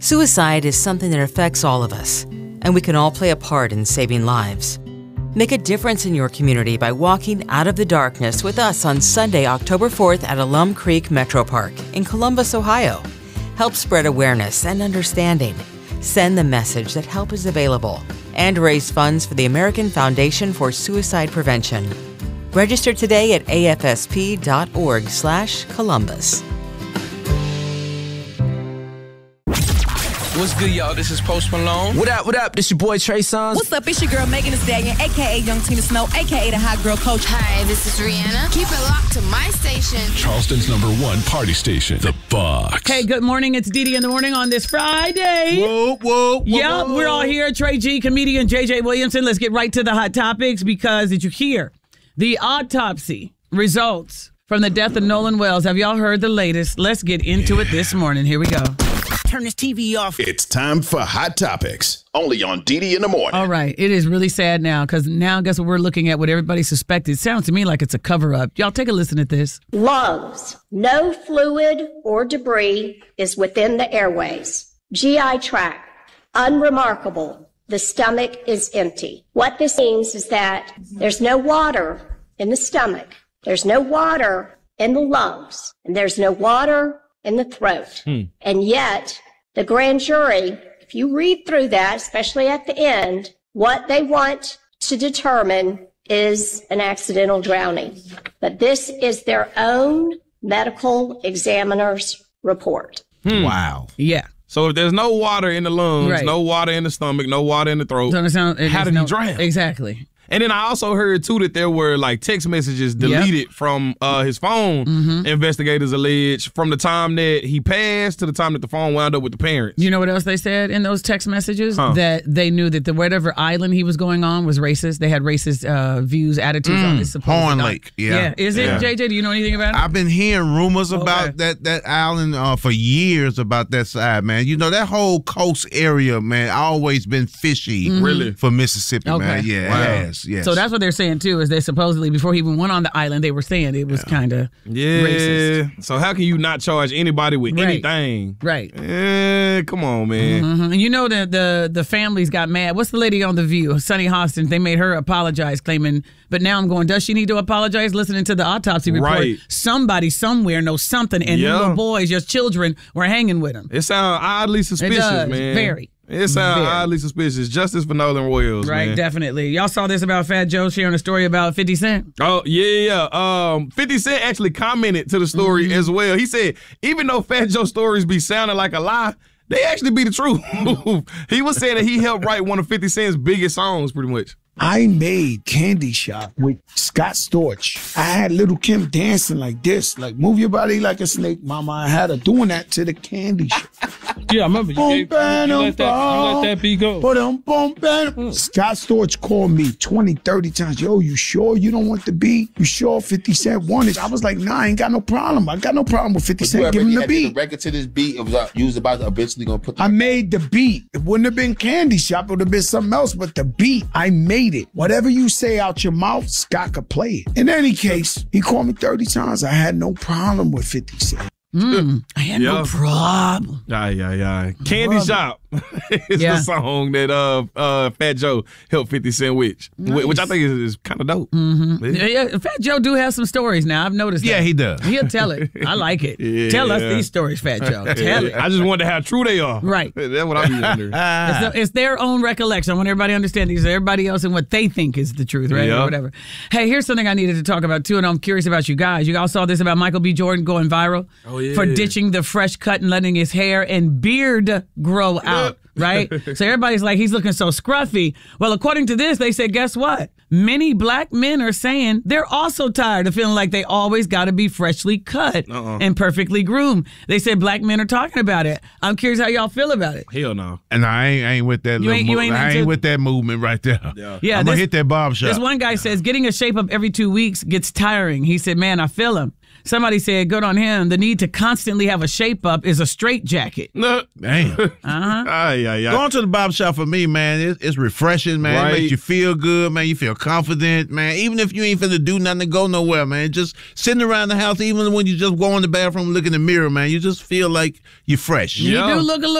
Suicide is something that affects all of us, and we can all play a part in saving lives. Make a difference in your community by walking out of the darkness with us on Sunday, October 4th at Alum Creek Metro Park in Columbus, Ohio. Help spread awareness and understanding. Send the message that help is available and raise funds for the American Foundation for Suicide Prevention. Register today at afsp.org/Columbus. What's good, y'all? This is Post Malone. What up, what up? This your boy Trey Songz. What's up? It's your girl Megan Thee Stallion, a.k.a. Young Tina Snow, a.k.a. the Hot Girl Coach. Hi, this is Rihanna. Keep it locked to my station. Charleston's #1 party station, The Box. Hey, good morning. It's Dee Dee in the morning on this Friday. Whoa. Yep, we're all here. Trey G, comedian JJ Williamson. Let's get right to the hot topics because did you hear the autopsy results from the death of Nolan Wells? Have y'all heard the latest? Let's get into it this morning. Here we go. Turn this TV off. It's time for Hot Topics, only on DD in the morning. All right. It is really sad now because now guess what we're looking at, what everybody suspected. It sounds to me like it's a cover-up. Y'all take a listen at this. Lungs. No fluid or debris is within the airways. GI tract. Unremarkable. The stomach is empty. What this means is that there's no water in the stomach. There's no water in the lungs. And there's no water in the throat. And yet, the grand jury, if you read through that, especially at the end, what they want to determine is an accidental drowning. But this is their own medical examiner's report. Wow. Yeah. So if there's no water in the lungs, Right. no water in the stomach, no water in the throat, how did he drown? Exactly. And then I also heard, too, that there were, like, text messages deleted from his phone, investigators allege, from the time that he passed to the time that the phone wound up with the parents. You know what else they said in those text messages? That they knew that the whatever island he was going on was racist. They had racist views, attitudes on this. Horn Lake. Yeah. Is it, JJ? Do you know anything about it? I've been hearing rumors about that island for years about that side, man. You know, that whole coast area, man, always been fishy Really? for Mississippi, man. Yeah, Wow. yes. So that's what they're saying, too, is they supposedly, before he even went on the island, they were saying it was kind of racist. So how can you not charge anybody with anything? Right. Come on, man. And you know that the families got mad. What's the lady on The View? Sunny Hostin. They made her apologize, claiming, but now I'm going, does she need to apologize? Listening to the autopsy report, Right. somebody somewhere knows something, and little boys, just children, were hanging with him. It sounds oddly suspicious, It does. man. Very. It sounds Very. oddly suspicious. Justice for Nolan Wells, Right, man. definitely. Y'all saw this about Fat Joe sharing a story about 50 Cent? Oh, yeah. 50 Cent actually commented to the story as well. He said, even though Fat Joe stories be sounding like a lie, they actually be the truth. He was saying that he helped write one of 50 Cent's biggest songs, pretty much. I made Candy Shop with Scott Storch. I had Little Kim dancing like this, like move your body like a snake, mama. I had her doing that to the Candy Shop. Yeah, I remember you let that beat go. Scott Storch called me 20, 30 times. Yo, you sure you don't want the beat? You sure 50 Cent want it? I was like, nah, I ain't got no problem. I got no problem with 50 Cent giving the beat. The record to this beat, you was about to eventually gonna put. I made the beat. It wouldn't have been Candy Shop. It would have been something else. But the beat, I made it. Whatever you say out your mouth, Scott could play it. In any case, he called me 30 times. I had no problem with 50 Cent. I had no problem. Candy Shop is the song that Fat Joe helped 50 Cent with, which I think is kind of dope. Yeah, Fat Joe do have some stories now. I've noticed that. Yeah, he does. He'll tell it. I like it. Tell us these stories, Fat Joe. Tell it. I just wonder how true they are. Right. That's what I be wondering. It's their own recollection. I want everybody to understand these. Everybody else and what they think is the truth, right? Or whatever. Hey, here's something I needed to talk about, too, and I'm curious about you guys. You all saw this about Michael B. Jordan going viral for ditching the fresh cut and letting his hair and beard grow out. Right? So everybody's like, he's looking so scruffy. Well, according to this, they said, guess what? Many black men are saying they're also tired of feeling like they always got to be freshly cut and perfectly groomed. They said black men are talking about it. I'm curious how y'all feel about it. Hell no. And I ain't with that. I ain't with that movement right there. Yeah, I'm gonna hit that barbershop. This one guy says getting a shape up every 2 weeks gets tiring. He said, man, I feel him. Somebody said, good on him. The need to constantly have a shape up is a straitjacket. No. Damn. Going to the barbershop for me, man, it's refreshing, man. It makes you feel good, man. You feel confident, man. Even if you ain't finna do nothing to go nowhere, man. Just sitting around the house, even when you just go in the bathroom, look in the mirror, man, you just feel like you're fresh. You do look a little